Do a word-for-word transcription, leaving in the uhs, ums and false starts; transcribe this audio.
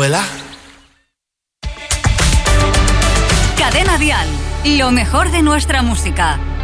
¿verdad? Cadena Dial, lo mejor de nuestra música.